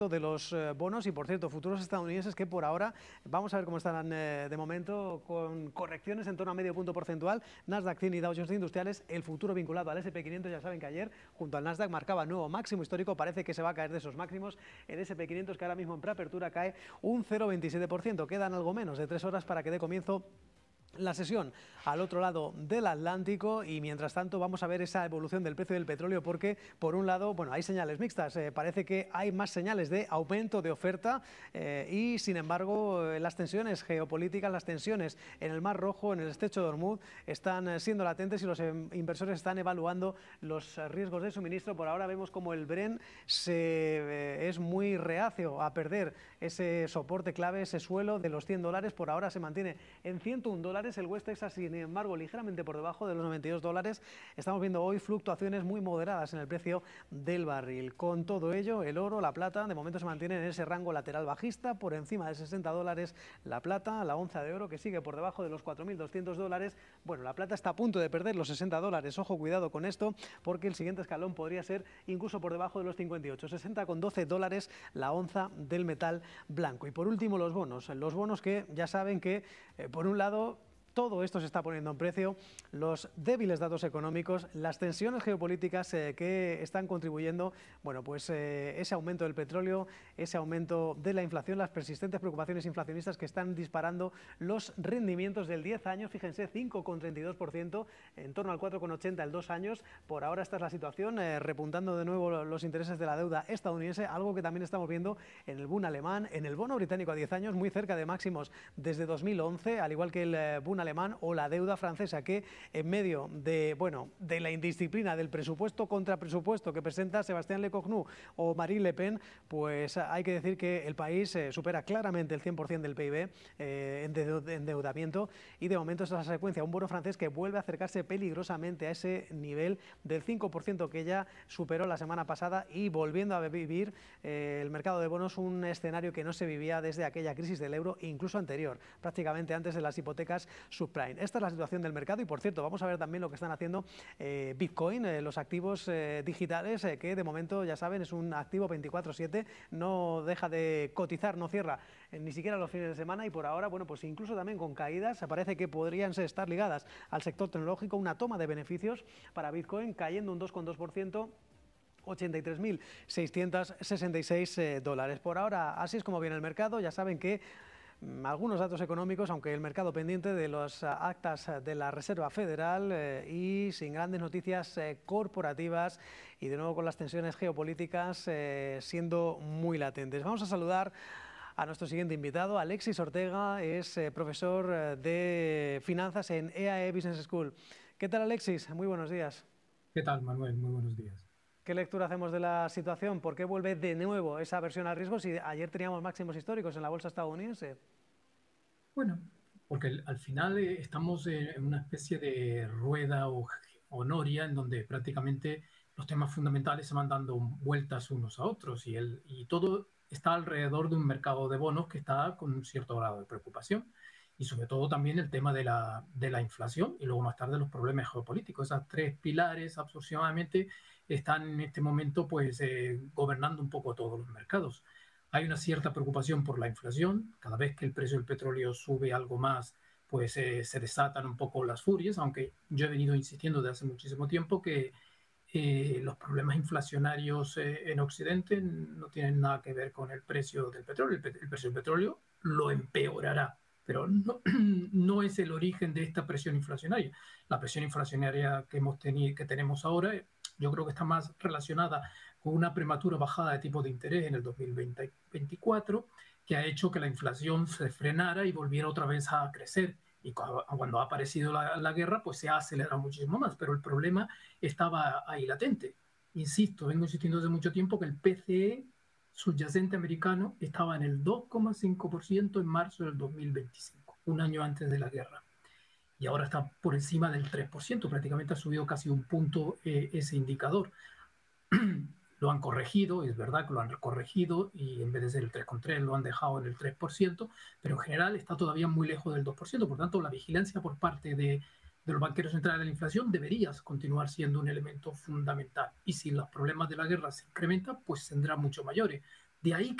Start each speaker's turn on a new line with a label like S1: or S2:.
S1: de los bonos y, por cierto, futuros estadounidenses que por ahora vamos a ver cómo estarán de momento, con correcciones en torno a medio punto porcentual. Nasdaq 100 y Dow Jones Industriales, el futuro vinculado al S&P 500, ya saben que ayer junto al Nasdaq marcaba nuevo máximo histórico, parece que se va a caer de esos máximos. El S&P 500, que ahora mismo en preapertura cae un 0,27%, quedan algo menos de 3 horas para que dé comienzo la sesión al otro lado del Atlántico, y mientras tanto vamos a ver esa evolución del precio del petróleo, porque por un lado, bueno, hay señales mixtas, parece que hay más señales de aumento de oferta y sin embargo las tensiones geopolíticas, las tensiones en el Mar Rojo, en el estrecho de Hormuz, están siendo latentes y los inversores están evaluando los riesgos de suministro. Por ahora vemos como el Brent es muy reacio a perder ese soporte clave, ese suelo de los $100. Por ahora se mantiene en $101. El West Texas, sin embargo, ligeramente por debajo de los $92. Estamos viendo hoy fluctuaciones muy moderadas en el precio del barril. Con todo ello, el oro, la plata, de momento se mantienen en ese rango lateral bajista, por encima de $60 la plata, la onza de oro, que sigue por debajo de los $4.200. Bueno, la plata está a punto de perder los $60. Ojo, cuidado con esto, porque el siguiente escalón podría ser incluso por debajo de los 58, $60,12 la onza del metal blanco. Y por último, los bonos que ya saben que, por un lado, todo esto se está poniendo en precio, los débiles datos económicos, las tensiones geopolíticas que están contribuyendo, bueno, pues ese aumento del petróleo, ese aumento de la inflación, las persistentes preocupaciones inflacionistas que están disparando los rendimientos del 10 años, fíjense, 5,32%, en torno al 4,80 el 2 años. Por ahora esta es la situación, repuntando de nuevo los intereses de la deuda estadounidense, algo que también estamos viendo en el Bund alemán, en el bono británico a 10 años, muy cerca de máximos desde 2011, al igual que el Bund alemán, o la deuda francesa, que en medio de, bueno, de la indisciplina del presupuesto contra presupuesto que presenta Sebastián Lecornu o Marine Le Pen, pues hay que decir que el país supera claramente el 100% del PIB en endeudamiento, y de momento es la secuencia, un bono francés que vuelve a acercarse peligrosamente a ese nivel del 5% que ya superó la semana pasada, y volviendo a vivir el mercado de bonos un escenario que no se vivía desde aquella crisis del euro, incluso anterior, prácticamente antes de las hipotecas subprime. Esta es la situación del mercado, y por cierto vamos a ver también lo que están haciendo Bitcoin, los activos digitales, que de momento ya saben es un activo 24/7, no deja de cotizar, no cierra ni siquiera los fines de semana, y por ahora, bueno, pues incluso también con caídas, parece que podrían estar ligadas al sector tecnológico, una toma de beneficios para Bitcoin cayendo un 2,2%. $83.666. Por ahora, así es como viene el mercado. Ya saben que algunos datos económicos, aunque el mercado pendiente de las actas de la Reserva Federal y sin grandes noticias corporativas, y de nuevo con las tensiones geopolíticas siendo muy latentes. Vamos a saludar a nuestro siguiente invitado. Alexis Ortega es profesor de finanzas en EAE Business School. ¿Qué tal, Alexis? Muy buenos días.
S2: ¿Qué tal, Manuel? Muy buenos días.
S1: ¿Qué lectura hacemos de la situación? ¿Por qué vuelve de nuevo esa aversión al riesgo si ayer teníamos máximos históricos en la bolsa estadounidense?
S2: Bueno, porque al final estamos en una especie de rueda o noria en donde prácticamente los temas fundamentales se van dando vueltas unos a otros, y todo está alrededor de un mercado de bonos que está con un cierto grado de preocupación, y sobre todo también el tema de la inflación, y luego más tarde los problemas geopolíticos. Esas tres pilares aproximadamente están en este momento pues gobernando un poco todos los mercados. Hay una cierta preocupación por la inflación. Cada vez que el precio del petróleo sube algo más, pues se desatan un poco las furias, aunque yo he venido insistiendo desde hace muchísimo tiempo que los problemas inflacionarios en Occidente no tienen nada que ver con el precio del petróleo. El precio del petróleo lo empeorará, pero no, no es el origen de esta presión inflacionaria. La presión inflacionaria que tenemos ahora, yo creo que está más relacionada con una prematura bajada de tipo de interés en el 2024, que ha hecho que la inflación se frenara y volviera otra vez a crecer. Y cuando ha aparecido la guerra, pues se ha acelerado muchísimo más, pero el problema estaba ahí latente. Insisto, vengo insistiendo desde mucho tiempo que el PCE subyacente americano estaba en el 2,5% en marzo del 2025, un año antes de la guerra. Y ahora está por encima del 3%, prácticamente ha subido casi un punto ese indicador. Lo han corregido, es verdad que lo han corregido, y en vez de ser el 3,3 lo han dejado en el 3%, pero en general está todavía muy lejos del 2%. Por tanto, la vigilancia por parte de los banqueros centrales de la inflación debería continuar siendo un elemento fundamental. Y si los problemas de la guerra se incrementan, pues tendrá mucho mayores. De ahí